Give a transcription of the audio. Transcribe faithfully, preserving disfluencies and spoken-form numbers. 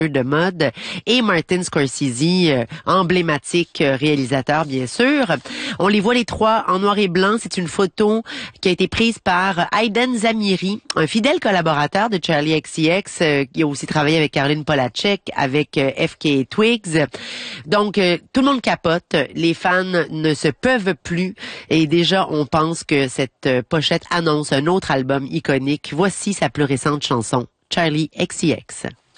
de mode, et Martin Scorsese, euh, emblématique euh, réalisateur bien sûr. On les voit les trois en noir et blanc. C'est une photo qui a été prise par Aiden Zamiri, un fidèle collaborateur de Charlie X C X, euh, qui a aussi travaillé avec Caroline Polachek, avec euh, F K Twigs. Donc euh, tout le monde capote, les fans ne se peuvent plus et déjà on pense que cette euh, pochette annonce un autre album iconique. Voici sa plus récente chanson, Charlie X C X.